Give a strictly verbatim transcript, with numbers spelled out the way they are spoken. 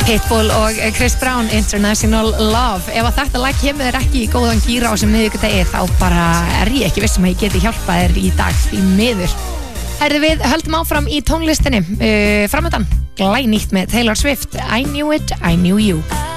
Pitbull og Chris Brown, International Love. Ef að þetta lag kemur þér ekki í góðan gíra á sem miðvikudegi, þá bara er ég ekki vissum að ég geti hjálpað þér í dag í miður. Herðu, við höldum áfram í tónlistinni. uh, Framöndan glænýtt með Taylor Swift, I Knew It, I Knew You.